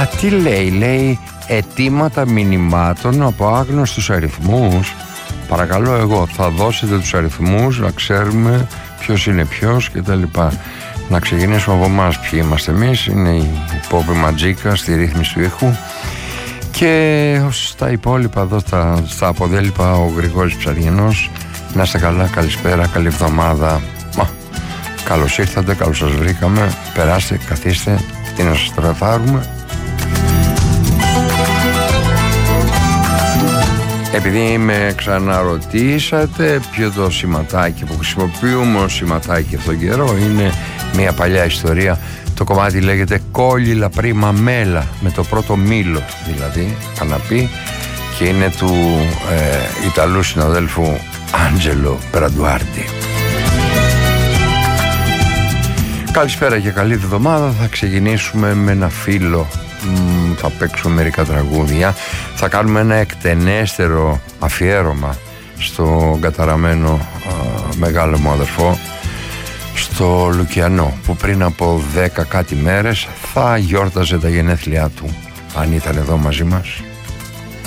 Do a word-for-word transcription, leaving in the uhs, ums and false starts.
Α, τι λέει, λέει αιτήματα μηνυμάτων από άγνωστους αριθμούς. Παρακαλώ εγώ, θα δώσετε τους αριθμούς να ξέρουμε ποιος είναι ποιος και τα λοιπά. Να ξεκινήσουμε από εμάς ποιοι είμαστε εμείς. Είναι η Πόπη Ματζίκα στη ρύθμιση του ήχου. Και στα υπόλοιπα εδώ στα, στα αποδέλυπα ο Γρηγόρης Ψαριανός. Να είστε καλά, καλησπέρα, καλή εβδομάδα. Μα, καλώς ήρθατε, καλώς σας βρήκαμε. Περάστε, καθίστε, τι να σας τραθάρουμε. Επειδή με ξαναρωτήσατε ποιο το σηματάκι που χρησιμοποιούμε ως σηματάκι αυτόν τον καιρό, είναι μια παλιά ιστορία. Το κομμάτι λέγεται Κόλλη Πρίμα Μέλα, με το πρώτο μήλο δηλαδή, αναπεί, και είναι του ε, Ιταλού συναδέλφου Άντζελο Μπραντουάρντι. Καλησπέρα και καλή εβδομάδα. Θα ξεκινήσουμε με ένα φίλο. Μ, θα παίξουμε μερικά τραγούδια. Θα κάνουμε ένα εκτενέστερο αφιέρωμα στο καταραμένο α, μεγάλο μου αδερφό, στο Λουκιανό, που πριν από δέκα κάτι μέρες θα γιόρταζε τα γενέθλιά του, αν ήταν εδώ μαζί μας.